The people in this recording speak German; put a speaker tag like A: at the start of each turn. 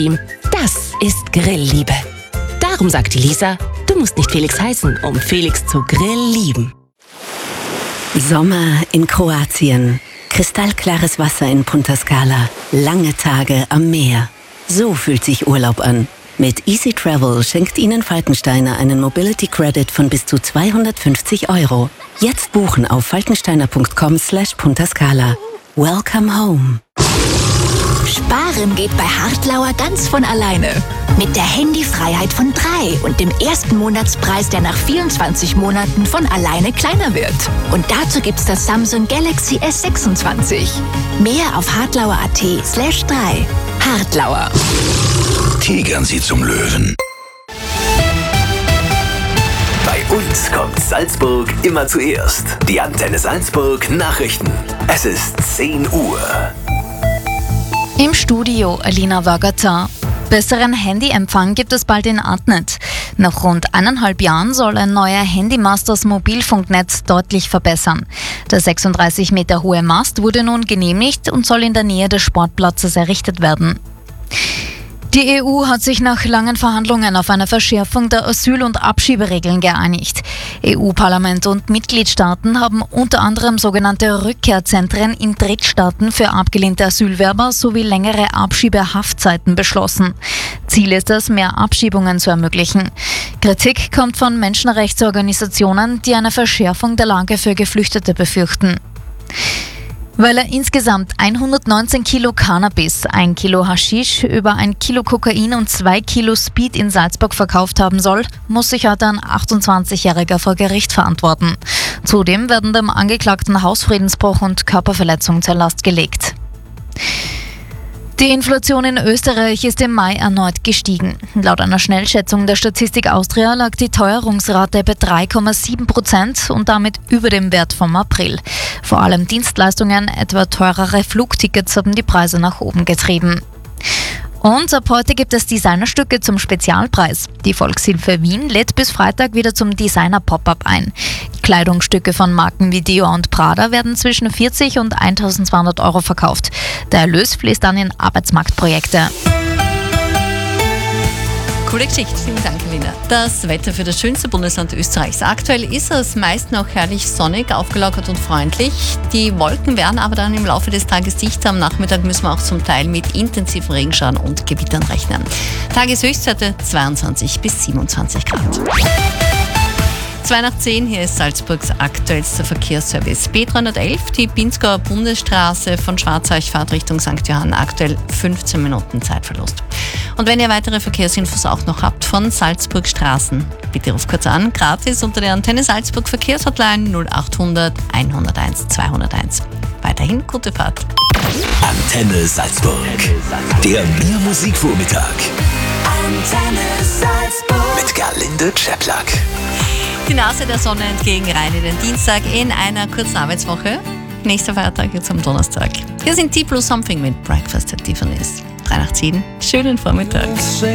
A: Das ist Grillliebe. Darum sagt die Lisa, du musst nicht Felix heißen, um Felix zu Grill lieben.
B: Sommer in Kroatien. Kristallklares Wasser in Punta Scala. Lange Tage am Meer. So fühlt sich Urlaub an. Mit Easy Travel schenkt Ihnen Falkensteiner einen Mobility Credit von bis zu 250 €. Jetzt buchen auf falkensteiner.com/Punta Scala. Welcome home.
C: Sparen geht bei Hartlauer ganz von alleine. Mit der Handyfreiheit von 3 und dem ersten Monatspreis, der nach 24 Monaten von alleine kleiner wird. Und dazu gibt's das Samsung Galaxy S26. Mehr auf hartlauer.at/3. Hartlauer.
D: Tigern Sie zum Löwen. Bei uns kommt Salzburg immer zuerst. Die Antenne Salzburg Nachrichten. Es ist 10 Uhr.
E: Im Studio Alina Wagatar. Besseren Handyempfang gibt es bald in Adnet. Nach rund 1,5 Jahren soll ein neuer Handymast das Mobilfunknetz deutlich verbessern. Der 36 Meter hohe Mast wurde nun genehmigt und soll in der Nähe des Sportplatzes errichtet werden. Die EU hat sich nach langen Verhandlungen auf eine Verschärfung der Asyl- und Abschieberegeln geeinigt. EU-Parlament und Mitgliedstaaten haben unter anderem sogenannte Rückkehrzentren in Drittstaaten für abgelehnte Asylwerber sowie längere Abschiebehaftzeiten beschlossen. Ziel ist es, mehr Abschiebungen zu ermöglichen. Kritik kommt von Menschenrechtsorganisationen, die eine Verschärfung der Lage für Geflüchtete befürchten. Weil er insgesamt 119 Kilo Cannabis, 1 Kilo Haschisch, über 1 Kilo Kokain und 2 Kilo Speed in Salzburg verkauft haben soll, muss sich heute ein 28-Jähriger vor Gericht verantworten. Zudem werden dem Angeklagten Hausfriedensbruch und Körperverletzung zur Last gelegt. Die Inflation in Österreich ist im Mai erneut gestiegen. Laut einer Schnellschätzung der Statistik Austria lag die Teuerungsrate bei 3,7% und damit über dem Wert vom April. Vor allem Dienstleistungen, etwa teurere Flugtickets, haben die Preise nach oben getrieben. Und ab heute gibt es Designerstücke zum Spezialpreis. Die Volkshilfe Wien lädt bis Freitag wieder zum Designer-Pop-Up ein. Kleidungsstücke von Marken wie Dior und Prada werden zwischen 40 und 1.200 € verkauft. Der Erlös fließt dann in Arbeitsmarktprojekte.
F: Coole Geschichte, vielen Dank, Lina. Das Wetter für das schönste Bundesland Österreichs. Aktuell ist es meist noch herrlich sonnig, aufgelockert und freundlich. Die Wolken werden aber dann im Laufe des Tages dichter. Am Nachmittag müssen wir auch zum Teil mit intensiven Regenschauern und Gewittern rechnen. Tageshöchstwerte 22 bis 27 Grad. 9:02, hier ist Salzburgs aktuellster Verkehrsservice. B311, die Pinzgauer Bundesstraße von Schwarzach, Fahrt Richtung St. Johann, aktuell 15 Minuten Zeitverlust. Und wenn ihr weitere Verkehrsinfos auch noch habt von Salzburg Straßen, bitte ruft kurz an, gratis unter der Antenne Salzburg Verkehrshotline 0800 101 201. Weiterhin gute Fahrt.
D: Antenne Salzburg. Der Mehr-Musik-Vormittag.
C: Antenne Salzburg.
D: Mit Galinde Czeplak.
F: Die Nase der Sonne entgegen rein in den Dienstag in einer kurzen Arbeitswoche. Nächster Feiertag jetzt am Donnerstag. Hier sind T+Something mit Breakfast at Tiffany's. 9:07. Schönen Vormittag.